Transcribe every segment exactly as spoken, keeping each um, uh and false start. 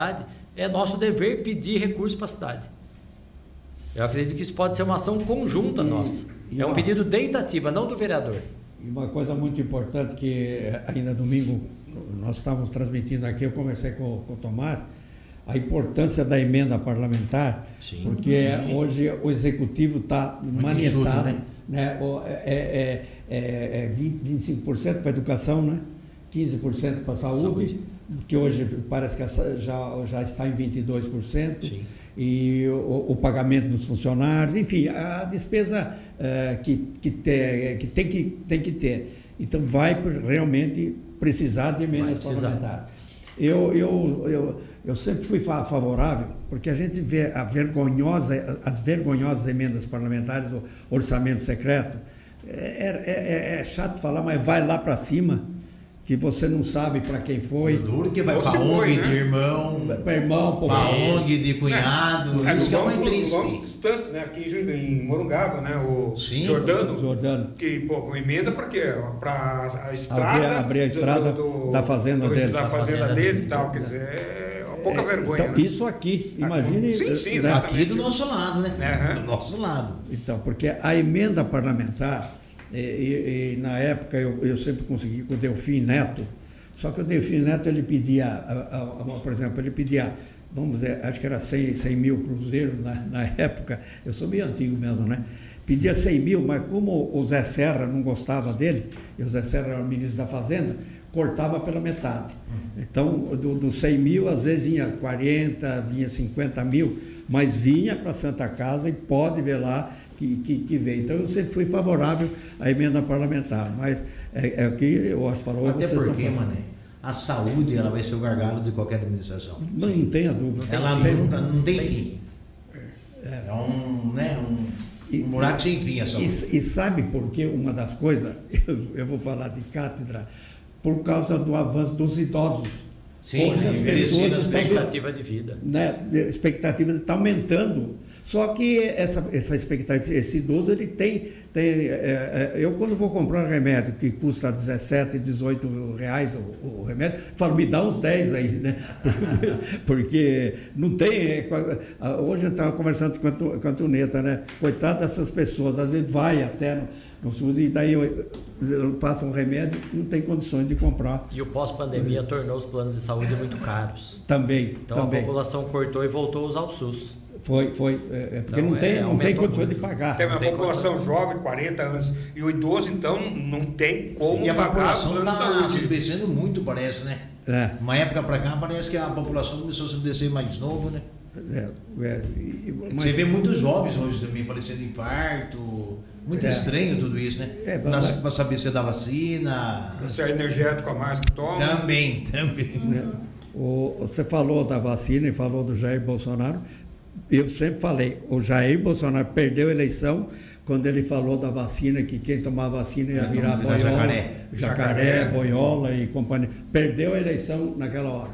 é nosso dever pedir recursos para a cidade. Eu acredito que isso pode ser uma ação conjunta e, nossa. E é uma, um pedido de Itatiba, não do vereador. E uma coisa muito importante que ainda domingo nós estávamos transmitindo aqui, eu conversei com, com o Tomás, a importância da emenda parlamentar, sim, porque sim. Hoje o executivo está manietado, né? Né? É, é, é, é vinte, vinte e cinco por cento para a educação, né? quinze por cento para a saúde, saúde, que hoje parece que já, já está em vinte e dois por cento, sim. E o, o pagamento dos funcionários, enfim, a despesa é, que, que, ter, que, tem que tem que ter. Então vai realmente precisar de emendas parlamentares. Eu, eu, eu, eu sempre fui favorável, porque a gente vê a vergonhosa, as vergonhosas emendas parlamentares do orçamento secreto. É, é, é chato falar, mas vai lá para cima, que você não sabe para quem foi. O duro que vai para a O N G, né? De irmão, para irmão, para O N G de cunhado. É, isso que é mais triste. Vamos distantes, né? Aqui em Morungaba, né? O Sim, Jordano, Jordano. Que, pô, emenda para quê? Para a estrada. Abrir, abrir a estrada do, do, da fazenda do, dele. Da fazenda, fazenda dele e tal, quer dizer, é uma pouca é, vergonha. Então, né? Isso aqui, imagine. Sim, sim, né? Aqui do nosso lado, né? Uhum. Do nosso lado. Então, porque a emenda parlamentar, e, e, e na época eu, eu sempre consegui com o Delfim Neto. Só que o Delfim Neto, ele pedia, a, a, a, por exemplo, ele pedia, vamos dizer, acho que era cem mil cruzeiros na, na época, eu sou meio antigo mesmo, né? Pedia cem mil, mas como o Zé Serra não gostava dele, e o Zé Serra era o ministro da Fazenda, cortava pela dos Então, dos do cem mil, às vezes vinha quarenta, vinha cinquenta mil, mas vinha para a Santa Casa e pode ver lá que, que, que veio. Então, eu sempre fui favorável à emenda parlamentar, mas é, é o que o Oscar falou. Até porque, Mané, a saúde ela vai ser o gargalo de qualquer administração. Não, não tenha dúvida. Ela nunca, não tem fim. É, é um, né, um, um buraco sem fim a saúde. E, e sabe por que uma das coisas, eu, eu vou falar de cátedra, por causa do avanço dos idosos. Sim, hoje as pessoas a expectativa de vida. Né, a expectativa está aumentando. Só que essa, essa expectativa, esse idoso, ele tem. tem é, é, eu, quando vou comprar um remédio que custa dezessete, dezoito reais o, o remédio, falo, me dá uns dez aí, né? Porque não tem. É, hoje eu estava conversando com a, com a Tuneta, né? Coitado dessas pessoas, às vezes vai até no, no SUS e daí eu, eu passo um remédio, não tem condições de comprar. E o pós-pandemia tornou os planos de saúde muito caros. Também. Então também. A população cortou e voltou a usar o SUS. Foi, foi, é, porque então, não tem, é, não tem condições de pagar. Tem uma tem população condição. jovem, quarenta anos, e o idoso, então, não tem como Sim, e a pagar. população está se crescendo muito, parece, né? É. Uma época para cá, parece que a população começou a se descer mais novo, né? É, é, mas... Você vê muitos jovens hoje também falecendo de infarto. Muito é. estranho tudo isso, né? É, para saber se é da vacina. Se é energético a mais que toma. Também, também. É. O, você falou da vacina e falou do Jair Bolsonaro. Eu sempre falei, o Jair Bolsonaro perdeu a eleição quando ele falou da vacina, que quem tomar vacina ia virar boiola, jacaré. jacaré, jacaré, boiola e companhia. Perdeu a eleição naquela hora.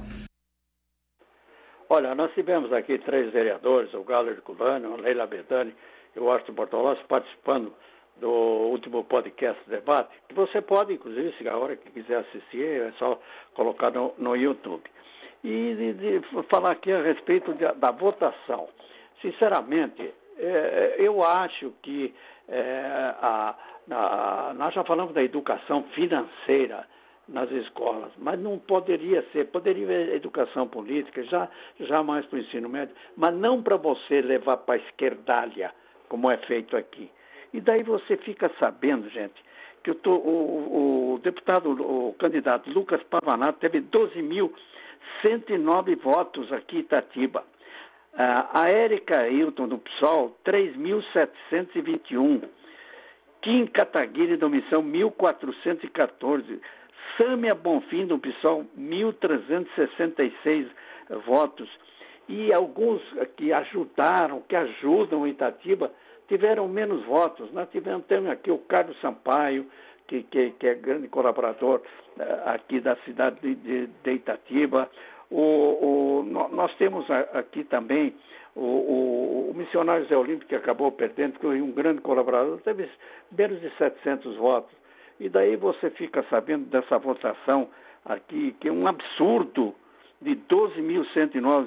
Olha, nós tivemos aqui três vereadores, o Galo Herculano, a Leila Bedani e o Arthur Bortolossi, participando do último podcast debate, que você pode, inclusive, se a hora que quiser assistir, é só colocar no, no YouTube. E de, de falar aqui a respeito de, da votação. Sinceramente, é, eu acho que é, a, a, nós já falamos da educação financeira nas escolas, mas não poderia ser, poderia haver educação política, já, já mais para o ensino médio, mas não para você levar para a esquerdalha, como é feito aqui. E daí você fica sabendo, gente, que o, o, o deputado, o candidato Lucas Pavanato teve doze mil cento e nove votos aqui em Itatiba. Uh, a Érica Hilton, do P SOL, três mil setecentos e vinte e um. Kim Kataguiri, do Missão, mil quatrocentos e quatorze. Sâmia Bonfim, do P SOL, mil trezentos e sessenta e seis votos. E alguns que ajudaram, que ajudam Itatiba, tiveram menos votos. Nós tivemos temos aqui o Carlos Sampaio, que, que, que é grande colaborador uh, aqui da cidade de, de, de Itatiba. O, o, nós temos aqui também o, o, o missionário Zé Olímpio, que acabou perdendo, que foi um grande colaborador, teve menos de setecentos votos. E daí você fica sabendo dessa votação aqui, que é um absurdo, de doze mil cento e nove